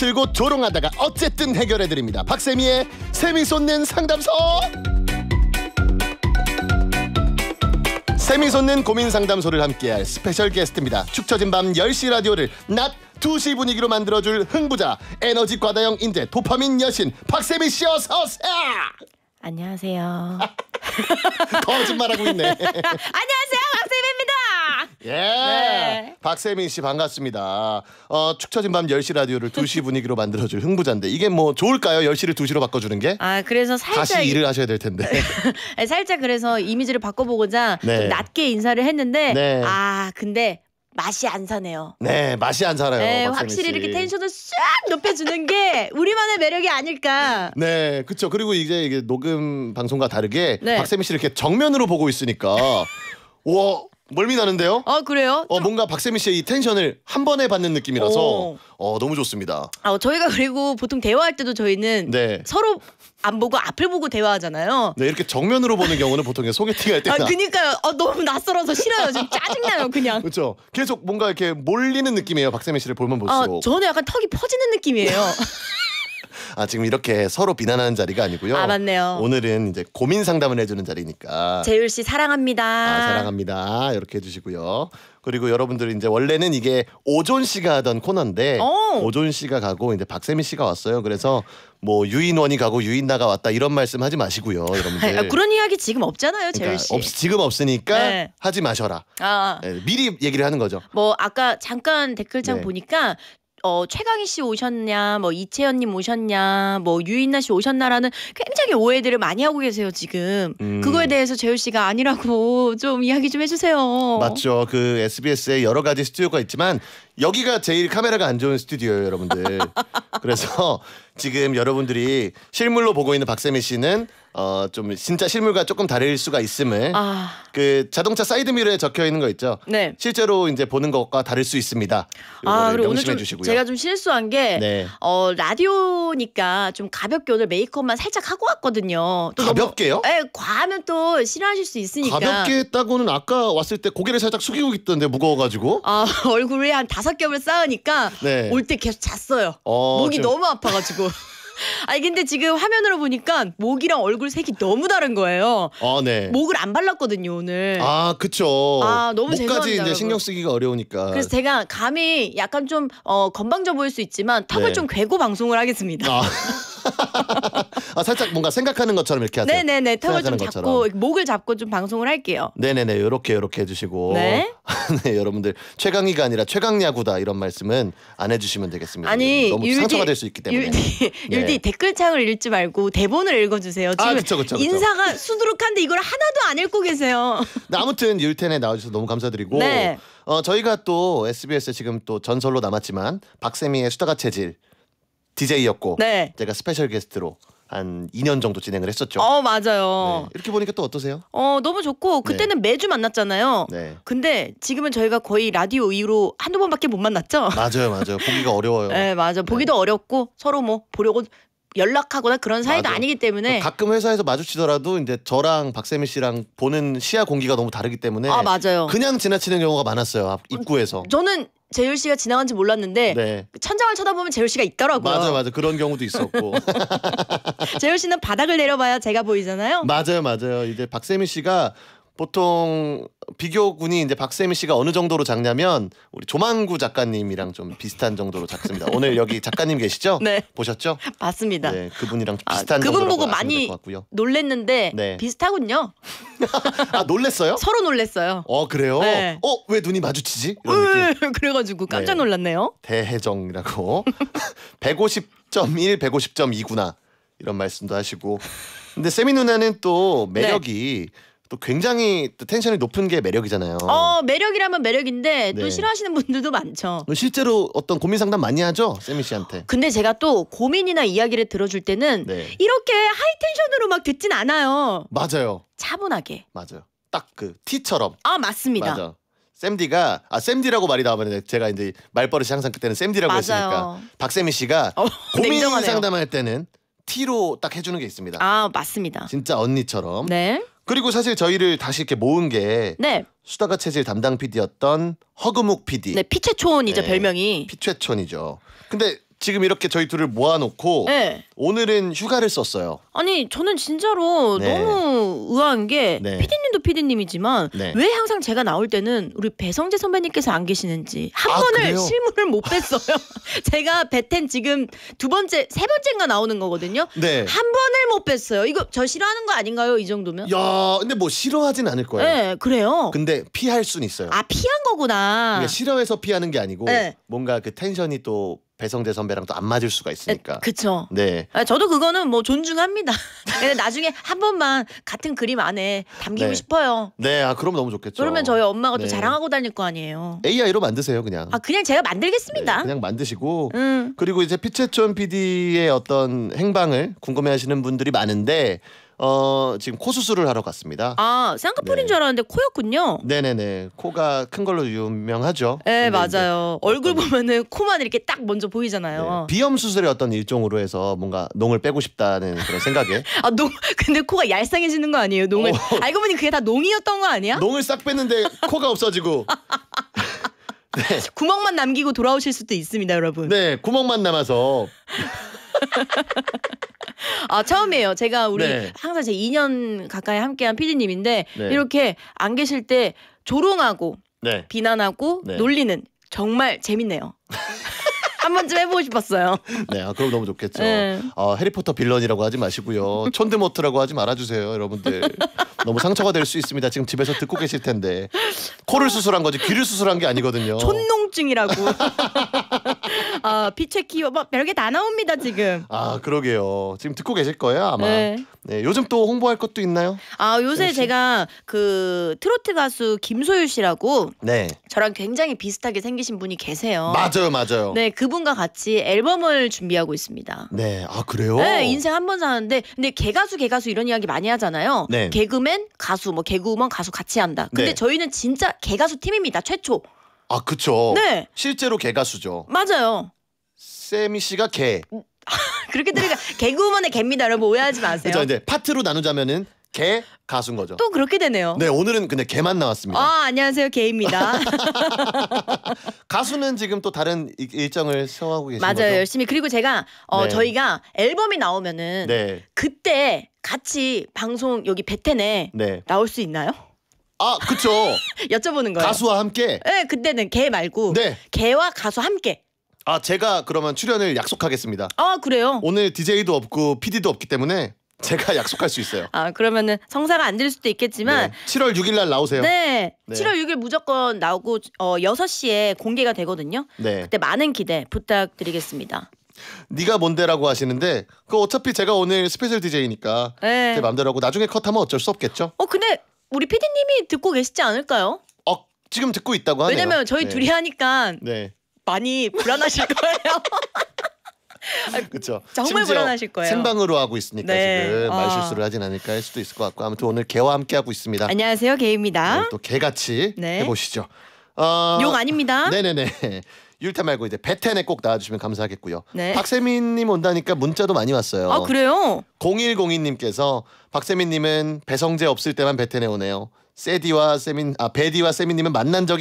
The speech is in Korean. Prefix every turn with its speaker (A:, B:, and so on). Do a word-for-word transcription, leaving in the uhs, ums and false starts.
A: 들고 조롱하다가 어쨌든 해결해드립니다. 박세미의 세미 솟는 상담소. 세미 솟는 고민 상담소를 함께할 스페셜 게스트입니다. 축 처진 밤 열 시 라디오를 낮 두 시 분위기로 만들어줄 흥부자, 에너지 과다형 인재, 도파민 여신 박세미 씨 어서 오세요.
B: 안녕하세요.
A: 거짓말하고 있네.
B: 안녕하세요, 박세미입니다.
A: 예,
B: 네.
A: 박세민 씨 반갑습니다. 어, 축 처진 밤 열 시 라디오를 두 시 분위기로 만들어줄 흥부자인데 이게 뭐 좋을까요? 열 시를 두 시로 바꿔주는 게?
B: 아, 그래서 살짝
A: 다시 일을 하셔야 될 텐데.
B: 살짝 그래서 이미지를 바꿔보고자
A: 네.
B: 좀 낮게 인사를 했는데
A: 네.
B: 아, 근데 맛이 안 사네요.
A: 네, 맛이 안 살아요.
B: 네,
A: 박세민
B: 확실히
A: 씨.
B: 이렇게 텐션을 싹 높여주는 게 우리만의 매력이 아닐까.
A: 네, 그렇죠. 그리고 이제 이게 녹음 방송과 다르게
B: 네.
A: 박세민 씨 이렇게 정면으로 보고 있으니까 와, 멀미 나는데요?
B: 어, 그래요?
A: 어, 뭔가 박세민 씨의 이 텐션을 한 번에 받는 느낌이라서
B: 오.
A: 어, 너무 좋습니다.
B: 아, 저희가 그리고 보통 대화할 때도 저희는
A: 네.
B: 서로 안 보고 앞을 보고 대화하잖아요.
A: 네, 이렇게 정면으로 보는 경우는 보통 소개팅 할 때나
B: 아, 그니까요. 어, 너무 낯설어서 싫어요. 좀 짜증나요, 그냥.
A: 그렇죠. 계속 뭔가 이렇게 몰리는 느낌이에요. 박세민 씨를 보면
B: 아,
A: 볼수록.
B: 저는 약간 턱이 퍼지는 느낌이에요.
A: 아, 지금 이렇게 서로 비난하는 자리가 아니고요.
B: 아, 맞네요.
A: 오늘은 이제 고민 상담을 해주는 자리니까.
B: 재율 씨 사랑합니다.
A: 아, 사랑합니다. 이렇게 해주시고요. 그리고 여러분들 이제 원래는 이게 오존 씨가 하던 코너인데
B: 오.
A: 오존 씨가 가고 이제 박세민 씨가 왔어요. 그래서 뭐 유인원이 가고 유인나가 왔다 이런 말씀 하지 마시고요, 여러분들.
B: 아, 그런 이야기 지금 없잖아요, 재율
A: 그러니까
B: 씨.
A: 없, 지금 없으니까
B: 네.
A: 하지 마셔라.
B: 아,
A: 네, 미리 얘기를 하는 거죠.
B: 뭐 아까 잠깐 댓글창
A: 네.
B: 보니까 어, 최강희 씨 오셨냐, 뭐 이채연님 오셨냐, 뭐 유인나 씨 오셨나라는 굉장히 오해들을 많이 하고 계세요 지금.
A: 음.
B: 그거에 대해서 재율 씨가 아니라고 좀 이야기 좀 해주세요.
A: 맞죠. 그 에스비에스에 여러 가지 스튜디오가 있지만 여기가 제일 카메라가 안 좋은 스튜디오예요, 여러분들. 그래서 지금 여러분들이 실물로 보고 있는 박세미 씨는 어, 좀 진짜 실물과 조금 다를 수가 있음을
B: 아,
A: 그 자동차 사이드 미러에 적혀 있는 거 있죠.
B: 네.
A: 실제로 이제 보는 것과 다를 수 있습니다.
B: 아, 그리고 오늘
A: 명심해
B: 좀
A: 주시고요.
B: 제가 좀 실수한 게
A: 네.
B: 어, 라디오니까 좀 가볍게 오늘 메이크업만 살짝 하고 왔거든요. 또
A: 가볍게요?
B: 너무, 예, 과하면 또 싫어하실 수 있으니까.
A: 가볍게 했다고는 아까 왔을 때 고개를 살짝 숙이고 있던데 무거워가지고.
B: 아, 얼굴에 한 다섯 겹을 쌓으니까
A: 네.
B: 올 때 계속 잤어요.
A: 어,
B: 목이
A: 좀-
B: 너무 아파가지고. 아니 근데 지금 화면으로 보니까 목이랑 얼굴 색이 너무 다른 거예요.
A: 어, 네.
B: 목을 안 발랐거든요 오늘.
A: 아, 그쵸.
B: 아, 너무
A: 목까지
B: 죄송합니다,
A: 이제
B: 여러분.
A: 신경 쓰기가 어려우니까.
B: 그래서 제가 감이 약간 좀 어, 건방져 보일 수 있지만 턱을
A: 네.
B: 좀 괴고 방송을 하겠습니다.
A: 아. 아, 살짝 뭔가 생각하는 것처럼 이렇게 하세요.
B: 네네네, 턱을 좀
A: 생각하는
B: 잡고
A: 것처럼.
B: 목을 잡고 좀 방송을 할게요.
A: 네네네, 요렇게 요렇게 해주시고.
B: 네.
A: 네, 여러분들 최강희가 아니라 최강야구다 이런 말씀은 안 해주시면 되겠습니다.
B: 아니
A: 너무
B: 율디,
A: 상처가 될 수 있기 때문에.
B: 율디,
A: 네.
B: 율디 댓글창을 읽지 말고 대본을 읽어주세요. 지금
A: 아, 그쵸, 그쵸, 그쵸.
B: 인사가 수두룩한데 이걸 하나도 안 읽고 계세요.
A: 네, 아무튼 율텐에 나와주셔서 너무 감사드리고.
B: 네.
A: 어, 저희가 또 에스비에스 지금 또 전설로 남았지만 박세미의 수다가 체질 디제이였고
B: 네.
A: 제가 스페셜 게스트로 한 이 년 정도 진행을 했었죠.
B: 어, 맞아요.
A: 네. 이렇게 보니까 또 어떠세요?
B: 어, 너무 좋고 그때는 매주 만났잖아요.
A: 네.
B: 근데 지금은 저희가 거의 라디오 이후로 한두 번밖에 못 만났죠.
A: 맞아요, 맞아요. 보기가 어려워요.
B: 네, 맞아. 보기도 어렵고 서로 뭐 보려고 연락하거나 그런 사이도
A: 맞아.
B: 아니기 때문에.
A: 가끔 회사에서 마주치더라도 이제 저랑 박세미 씨랑 보는 시야 공기가 너무 다르기 때문에
B: 아, 맞아요.
A: 그냥 지나치는 경우가 많았어요. 앞 입구에서.
B: 저는 재율 씨가 지나간지 몰랐는데
A: 네.
B: 천장을 쳐다보면 재율 씨가 있더라고요.
A: 맞아, 맞아. 그런 경우도 있었고.
B: 재율 씨는 바닥을 내려봐야 제가 보이잖아요.
A: 맞아요, 맞아요. 이제 박세미 씨가 보통 비교군이 이제 박세미 씨가 어느 정도로 작냐면 우리 조만구 작가님이랑 좀 비슷한 정도로 작습니다. 오늘 여기 작가님 계시죠?
B: 네.
A: 보셨죠?
B: 맞습니다.
A: 네, 그분이랑
B: 아,
A: 비슷한
B: 그분
A: 정도라고
B: 보고
A: 아시면 될
B: 많이
A: 것 같고요.
B: 놀랬는데
A: 네.
B: 비슷하군요.
A: 아, 놀랬어요?
B: 서로 놀랬어요.
A: 어, 그래요?
B: 네.
A: 어, 왜 눈이 마주치지? 이런 느낌.
B: 그래가지고 깜짝
A: 네.
B: 놀랐네요.
A: 대해정이라고 백오십 점 일, 백오십 점 이구나 이런 말씀도 하시고. 근데 세미 누나는 또 매력이 또 굉장히 또 텐션이 높은 게 매력이잖아요.
B: 어, 매력이라면 매력인데 또
A: 네.
B: 싫어하시는 분들도 많죠.
A: 실제로 어떤 고민 상담 많이 하죠, 세미 씨한테.
B: 근데 제가 또 고민이나 이야기를 들어줄 때는
A: 네.
B: 이렇게 하이텐션으로 막 듣진 않아요.
A: 맞아요,
B: 차분하게.
A: 맞아요. 딱 그 티처럼.
B: 아, 맞습니다.
A: 맞아. 샘디가 아 샘디라고 말이 나오면 제가 이제 말버릇이 항상 그때는 샘디라고
B: 맞아요.
A: 했으니까 박세미 씨가
B: 어,
A: 고민
B: 냉정하네요.
A: 상담할 때는 티로 딱 해주는 게 있습니다.
B: 아, 맞습니다.
A: 진짜 언니처럼.
B: 네.
A: 그리고 사실 저희를 다시 이렇게 모은 게
B: 네.
A: 수다가 체질 담당 피디였던 허금욱 피디.
B: 네, 피체촌이죠,
A: 네.
B: 별명이.
A: 피최촌이죠. 근데 지금 이렇게 저희 둘을 모아놓고
B: 네.
A: 오늘은 휴가를 썼어요.
B: 아니 저는 진짜로
A: 네.
B: 너무 의아한 게
A: 네.
B: 피디님도 피디님이지만
A: 네.
B: 왜 항상 제가 나올 때는 우리 배성재 선배님께서 안 계시는지 한
A: 아,
B: 번을
A: 그래요?
B: 실물을 못 뵀어요. 제가 베텐 지금 두 번째 세 번째인가 나오는 거거든요.
A: 네.
B: 한 번을 못 뵀어요. 이거 저 싫어하는 거 아닌가요? 이 정도면?
A: 야, 근데 뭐 싫어하진 않을 거예요.
B: 네, 그래요.
A: 근데 피할 순 있어요.
B: 아 피한 거구나.
A: 그러니까 싫어해서 피하는 게 아니고
B: 네.
A: 뭔가 그 텐션이 또 배성재 선배랑 또 안 맞을 수가 있으니까.
B: 그쵸.
A: 네.
B: 아, 저도 그거는 뭐 존중합니다. 근데 나중에 한 번만 같은 그림 안에 담기고
A: 네.
B: 싶어요.
A: 네, 아 그럼 너무 좋겠죠.
B: 그러면 저희 엄마가
A: 네.
B: 또 자랑하고 다닐 거 아니에요.
A: 에이아이로 만드세요, 그냥.
B: 아 그냥 제가 만들겠습니다.
A: 네, 그냥 만드시고.
B: 음.
A: 그리고 이제 피채촌 피디의 어떤 행방을 궁금해하시는 분들이 많은데 어 지금 코 수술을 하러 갔습니다.
B: 아 쌍꺼풀인
A: 네.
B: 줄 알았는데 코였군요.
A: 네네네. 코가 큰 걸로 유명하죠.
B: 네
A: 근데 이제
B: 맞아요. 얼굴
A: 어떤-
B: 보면은 코만 이렇게 딱 먼저
A: 네,
B: 보이잖아요.
A: 비염 수술의 어떤 일종으로 해서 뭔가 농을 빼고 싶다는 그런 생각에
B: 아 농 근데 코가 얄쌍해지는 거 아니에요? 농을
A: 어.
B: 알고 보니 그게 다 농이었던 거 아니야?
A: 농을 싹 뺐는데 코가 없어지고
B: 구멍만 남기고 돌아오실 수도 있습니다, 여러분.
A: 네 구멍만 남아서
B: 아 처음이에요. 제가 우리
A: 네.
B: 항상 제 이 년 가까이 함께한 피디님인데
A: 네.
B: 이렇게 안 계실 때 조롱하고
A: 네.
B: 비난하고
A: 네.
B: 놀리는 정말 재밌네요. 한 번쯤 해보고 싶었어요.
A: 네, 아, 그럼 너무 좋겠죠.
B: 네.
A: 어, 해리포터 빌런이라고 하지 마시고요. 촌드모트라고 하지 말아주세요, 여러분들. 너무 상처가 될 수 있습니다. 지금 집에서 듣고 계실 텐데 코를 수술한 거지 귀를 수술한 게 아니거든요.
B: 촌농증이라고. 아 피체키어 뭐 별게 다 나옵니다 지금.
A: 아, 그러게요. 지금 듣고 계실 거예요, 아마.
B: 네.
A: 네, 요즘 또 홍보할 것도 있나요?
B: 아 요새
A: 역시.
B: 제가 그 트로트 가수 김소율 씨라고
A: 네,
B: 저랑 굉장히 비슷하게 생기신 분이 계세요.
A: 맞아요, 맞아요.
B: 네 그분과 같이 앨범을 준비하고 있습니다.
A: 네, 아 그래요?
B: 네, 인생 한 번 사는데 근데 개가수 개가수 이런 이야기 많이 하잖아요.
A: 네.
B: 개그맨 가수 뭐 개그우먼 가수 같이 한다. 근데
A: 네.
B: 저희는 진짜 개가수 팀입니다. 최초.
A: 아, 그쵸.
B: 네.
A: 실제로 개가수죠.
B: 맞아요.
A: 세미 씨가 개.
B: 그렇게 들으니까 개그우먼의 개입니다. 여러분 오해하지 마세요.
A: 그죠? 이제 파트로 나누자면은 개 가수인 거죠.
B: 또 그렇게 되네요.
A: 네, 오늘은 근데 개만 나왔습니다.
B: 아 안녕하세요 개입니다.
A: 가수는 지금 또 다른 이- 일정을 세워하고 계신
B: 맞아요
A: 거죠?
B: 열심히 그리고 제가 어,
A: 네.
B: 저희가 앨범이 나오면은
A: 네,
B: 그때 같이 방송 여기 베텐에
A: 네.
B: 나올 수 있나요?
A: 아, 그쵸.
B: 여쭤보는 거예요.
A: 가수와 함께.
B: 네 그때는 개 말고
A: 네.
B: 개와 가수 함께.
A: 아, 제가 그러면 출연을 약속하겠습니다.
B: 아 그래요?
A: 오늘 디제이도 없고 피디도 없기 때문에 제가 약속할 수 있어요.
B: 아 그러면은 성사가 안 될 수도 있겠지만
A: 네. 칠월 육일 날 나오세요.
B: 네,
A: 네.
B: 칠월 육일 무조건 나오고 어 여섯 시에 공개가 되거든요.
A: 네.
B: 그때 많은 기대 부탁드리겠습니다.
A: 네가 뭔데라고 하시는데 그 어차피 제가 오늘 스페셜 디제이니까
B: 네.
A: 제 맘대로 하고 나중에 컷하면 어쩔 수 없겠죠.
B: 어 근데 우리 피디님이 듣고 계시지 않을까요?
A: 어, 지금 듣고 있다고 하네요.
B: 왜냐면 저희
A: 네.
B: 둘이 하니까
A: 네.
B: 많이 불안하실 거예요.
A: 그렇죠.
B: 정말 불안하실 거예요.
A: 생방으로 하고 있으니까
B: 네.
A: 지금
B: 아.
A: 말실수를 하진 않을까 할 수도 있을 것 같고 아무튼 오늘 개와 함께 하고 있습니다.
B: 안녕하세요 개입니다.
A: 네, 또 개같이
B: 네.
A: 해보시죠. 어,
B: 욕 아닙니다.
A: 네네네. 율타 말고 이제 베텐에 꼭 나와주시면 감사하겠고요.
B: 네.
A: 박세민님 온다니까 문자도 많이 왔어요.
B: 아 그래요?
A: 공일공이님께서 박세민님은 배성재 없을 때만 베텐에 오네요. 세디와 세민 아 베디와 세민님은 만난 적이